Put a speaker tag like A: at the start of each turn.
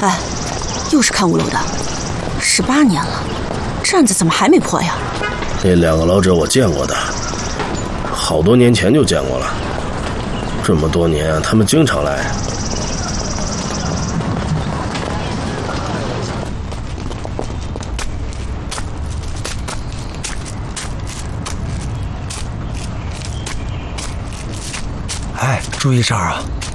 A: 哎，又是看5楼的，18年了，这案子怎么还没破呀？
B: 那2个老者我见过的，好多年前就见过了。这么多年，他们经常来。
C: 哎，注意这儿啊！